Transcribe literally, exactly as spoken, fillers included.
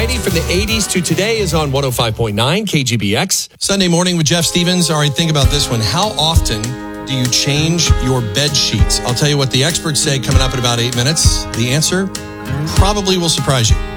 variety from the eighties to today is on one oh five point nine K G B X. Sunday morning with Jeff Stevens. All right, think about this one. How often do you change your bed sheets? I'll tell you what the experts say coming up in about eight minutes. The answer probably will surprise you.